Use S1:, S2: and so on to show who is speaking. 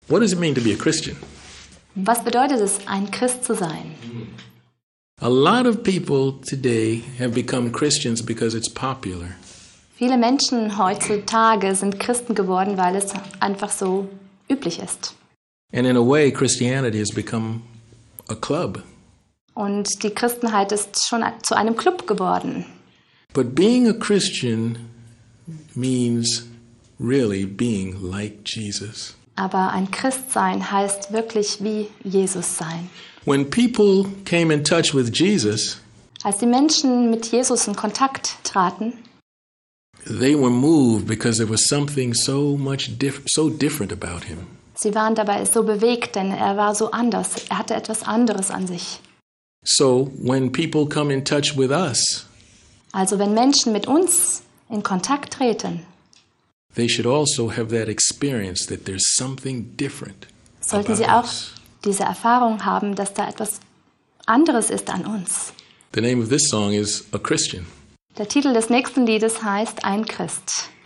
S1: What does it mean to be a Christian?
S2: Was bedeutet es, ein Christ zu sein?
S1: A lot of people today have become Christians because it's popular.
S2: Viele Menschen heutzutage sind Christen geworden, weil es einfach so üblich ist.
S1: And in a way, Christianity has become a club.
S2: Und die Christenheit ist schon zu einem Club geworden.
S1: But being a Christian means really being like Jesus.
S2: Aber ein Christsein heißt wirklich wie Jesus sein.
S1: When people came in touch with Jesus,
S2: Als die Menschen mit Jesus in Kontakt traten,
S1: they were moved because there was something so different about him.
S2: sie waren dabei so bewegt, denn er war so anders. Er hatte etwas anderes an sich.
S1: So when people come in touch with us,
S2: Also wenn Menschen mit uns in Kontakt treten,
S1: they should also have that experience that there's something different
S2: sollten sie
S1: about
S2: auch
S1: us.
S2: diese Erfahrung haben, dass da etwas anderes ist an uns.
S1: The name of this song is A Christian.
S2: Der Titel des nächsten Liedes heißt Ein Christ.